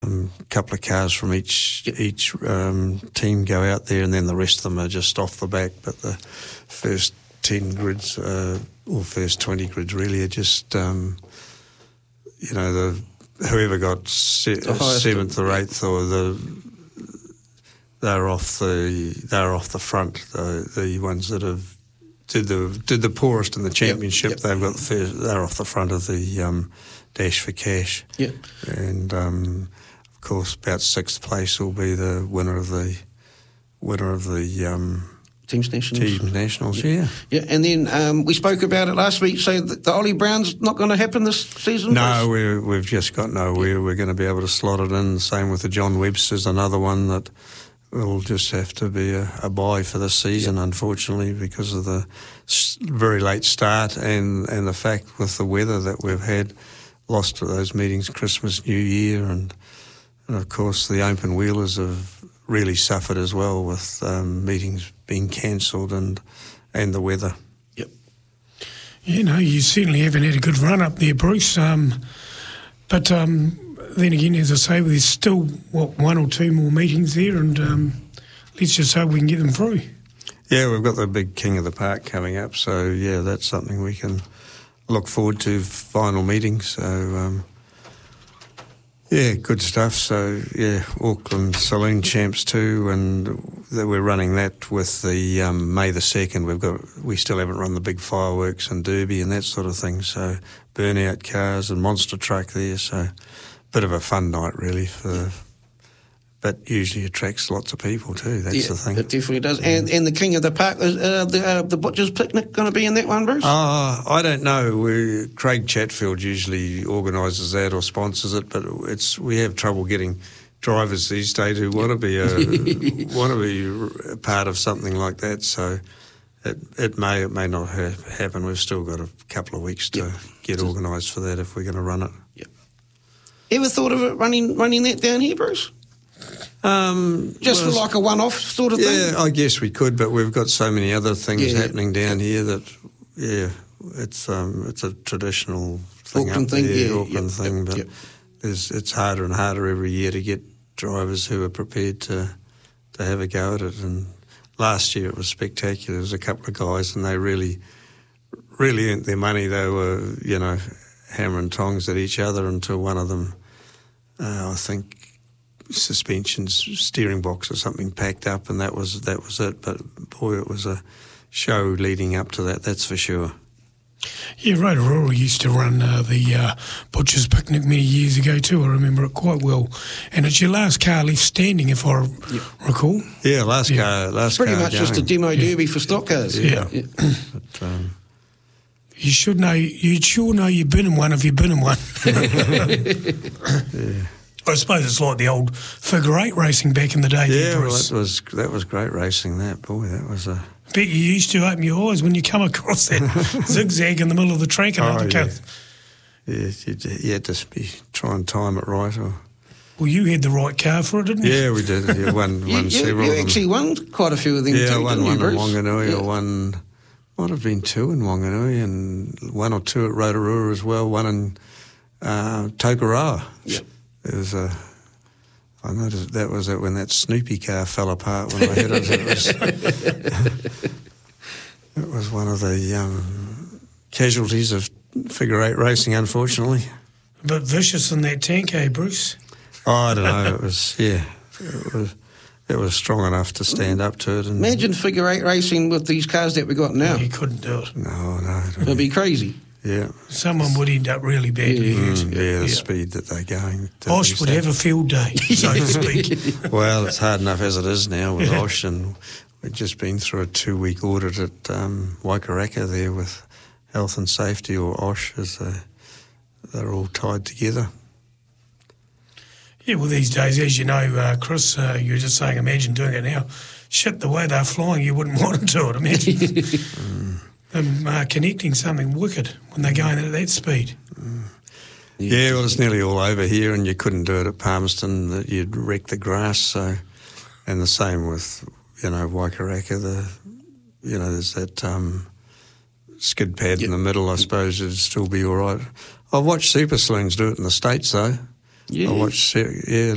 couple of cars from each team go out there, and then the rest of them are just off the back. But the first 10 grids, or first 20 grids really, are just whoever got seventh or eighth, or they're off the front. The ones that have did the poorest in the championship, they've got they're off the front of the Dash for Cash. Yep. And of course, about sixth place will be the winner of the Teams Nationals. Teams Nationals, yeah. Yeah, and then we spoke about it last week, so the Ollie Brown's not going to happen this season? No, we've just got nowhere. We're going to be able to slot it in. Same with the John Webster's, another one that will just have to be a buy for this season, unfortunately, because of the very late start and the fact with the weather that we've had, lost to those meetings Christmas, New Year, and of course the open wheelers have really suffered as well with meetings being cancelled and the weather. Yep. You certainly haven't had a good run up there, Bruce. But then again, as I say, there's still, one or two more meetings there, and let's just hope we can get them through. Yeah, we've got the big King of the Park coming up, so yeah, that's something we can look forward to, final meetings. So, yeah, good stuff. So, yeah, Auckland Saloon Champs too, and we're running that with the May the 2nd. We still haven't run the big fireworks and derby and that sort of thing. So, burnout cars and monster truck there. So, bit of a fun night really but usually attracts lots of people too. That's the thing. It definitely does. And the King of the Park, the Butcher's Picnic going to be in that one, Bruce? I don't know. Craig Chatfield usually organises that or sponsors it, but we have trouble getting drivers these days who want to be a part of something like that. So it may not happen. We've still got a couple of weeks to get organised for that if we're going to run it. Yep. Ever thought of it running that down here, Bruce? For like a one-off sort of thing? Yeah, I guess we could, but we've got so many other things happening down here that, it's a traditional thing Auckland up thing, there, Auckland thing, but it's harder and harder every year to get drivers who are prepared to have a go at it. And last year it was spectacular. There was a couple of guys and they really, really earned their money. They were, hammering tongs at each other until one of them, I think, suspensions, steering box or something packed up, and that was it. But boy, it was a show leading up to that, that's for sure. Yeah, Rotorua used to run the Butcher's Picnic many years ago too. I remember it quite well. And it's your last car left standing, if I recall. Yeah, last car. It's pretty much just a demo derby for stock cars. Yeah. But, you should know. You'd sure know you've been in one if you've been in one. yeah. I suppose it's like the old figure eight racing back in the day. Yeah, Bruce. well, that was great racing. That was a. Bet you used to open your eyes when you come across that zigzag in the middle of the track and undercut. Yeah, you had to try and time it right. Well, you had the right car for it, didn't you? Yeah, we did. Yeah, won several. You actually won quite a few of them too, I won didn't one you, Bruce? in Wanganui. I won, might have been two in Wanganui and one or two at Rotorua as well. One in Tokoroa. Yep. It was I noticed that was it when that Snoopy car fell apart when I hit it. It was one of the casualties of figure eight racing, unfortunately. A bit vicious in that tank, eh, Bruce? Oh, I don't know. It was strong enough to stand up to it. And imagine figure eight racing with these cars that we got now. You couldn't do it. No. It'd be crazy. Yeah. Someone would end up really badly hurt. The speed that they're going. Osh would have a field day, so to speak. Well, it's hard enough as it is now with Osh, and we've just been through a 2-week audit at Waikaraka there with health and safety, or Osh, as they're all tied together. Yeah, well, these days, as you know, Chris, you were just saying, imagine doing it now. Shit, the way they're flying, you wouldn't want to do it. Imagine them connecting something wicked when they're going at that speed. Yeah, well, it's nearly all over here, and you couldn't do it at Palmerston. You'd wreck the grass. So, and the same with Waikaraka. There's that skid pad in the middle. I suppose it'd still be all right. I've watched Super Saloons do it in the States though. Yeah. I watched